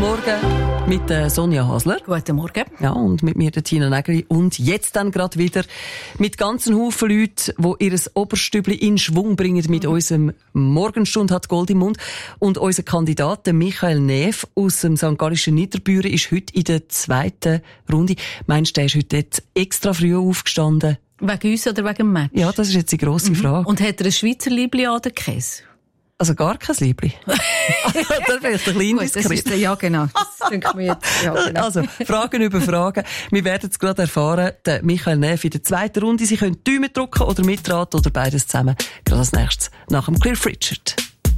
Morgen mit Sonja Hasler. Guten Morgen. Ja, und mit mir der Tina Nägeli. Und jetzt dann gerade wieder mit ganzen Haufen Leuten, die ihr Oberstübli in Schwung bringen mit unserem Morgenstund hat Gold im Mund. Und unser Kandidat, der Michael Neff aus dem St. Gallischen Niederbüren, ist heute in der zweiten Runde. Meinst du, der ist heute dort extra früh aufgestanden? Wegen uns oder wegen dem Match? Ja, das ist jetzt die grosse Frage. Und hat er ein Schweizer Liebli an der Käse? Also gar kein Liebli. Dann vielleicht ein kleines Gut, ja, genau. Das denke mir jetzt. Ja, genau. Also, Fragen über Fragen. Wir werden es gerade erfahren. Der Michael Neff in der zweiten Runde. Sie können Daumen drücken oder mitraten oder beides zusammen. Gerade als nächstes nach dem Cliff Richard.